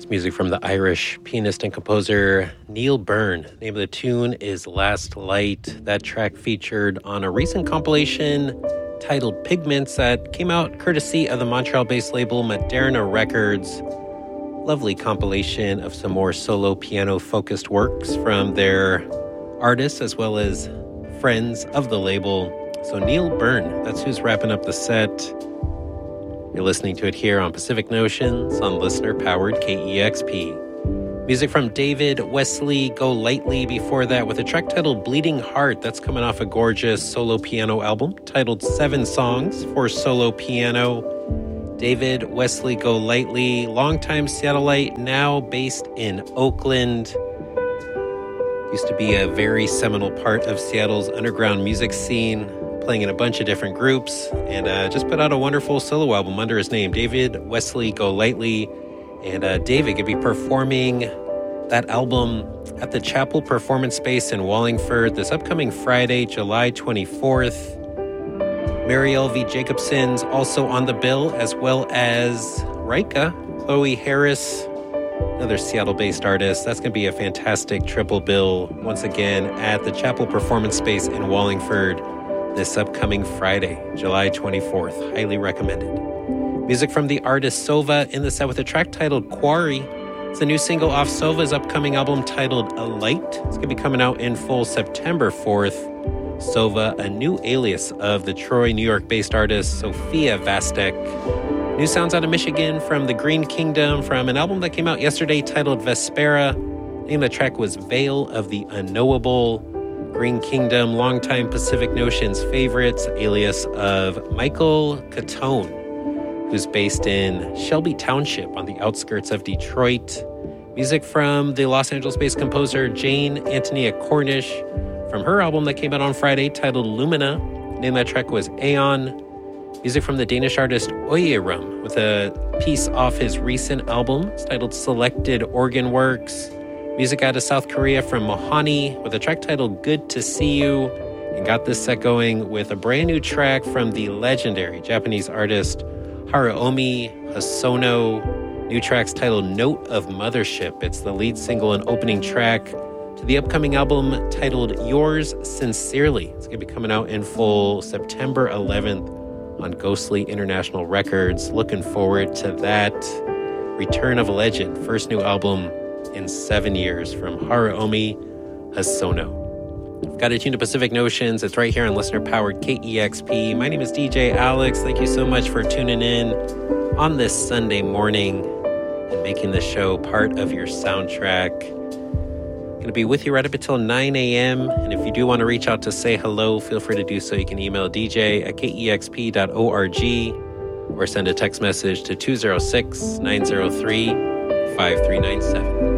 Music from the Irish pianist and composer Neil Byrne. The name of the tune is Last Light. That track featured on a recent compilation titled Pigments that came out courtesy of the Montreal-based label Moderna Records. Lovely compilation of some more solo piano-focused works from their artists as well as friends of the label. So Neil Byrne, that's who's wrapping up the set. You're listening to it here on Pacific Notions on listener-powered KEXP. Music from David Wesley Go Lightly before that with a track titled Bleeding Heart. That's coming off a gorgeous solo piano album titled 7 Songs for Solo Piano. David Wesley Go Lightly, longtime Seattleite, now based in Oakland. Used to be a very seminal part of Seattle's underground music scene, playing in a bunch of different groups, and just put out a wonderful solo album under his name, David Wesley Go Lightly. And David could be performing that album at the Chapel Performance Space in Wallingford this upcoming Friday, July 24th. Marielle V. Jacobson's also on the bill, as well as Rika, Chloe Harris, another Seattle-based artist. That's going to be a fantastic triple bill once again at the Chapel Performance Space in Wallingford this upcoming Friday, July 24th. Highly recommended. Music from the artist Sova in the set with a track titled Quarry. It's a new single off Sova's upcoming album titled A Light. It's going to be coming out in full September 4th. Sova, a new alias of the Troy, New York-based artist Sophia Vastek. New sounds out of Michigan from the Green Kingdom from an album that came out yesterday titled Vespera. The name of the track was Veil of the Unknowable. Green Kingdom, longtime Pacific Notions favorites, alias of Michael Catone, who's based in Shelby Township on the outskirts of Detroit. Music from the Los Angeles-based composer Jane Antonia Cornish from her album that came out on Friday titled Lumina. The name of that track was Aeon. Music from the Danish artist Oyerum with a piece off his recent album. It's titled Selected Organ Works. Music out of South Korea from Mohani with a track titled Good to See You. And got this set going with a brand new track from the legendary Japanese artist Haruomi Hosono. New track's titled Note of Mothership. It's the lead single and opening track to the upcoming album titled Yours Sincerely. It's going to be coming out in full September 11th on Ghostly International Records. Looking forward to that. Return of a Legend, first new album in 7 years from Haruomi Hosono. I've got it tuned to Pacific Notions. It's right here on listener-powered KEXP. My name is DJ Alex. Thank you so much for tuning in on this Sunday morning and making the show part of your soundtrack. Going to be with you right up until 9 a.m. And if you do want to reach out to say hello, feel free to do so. You can email dj@kexp.org or send a text message to 206-903-5397.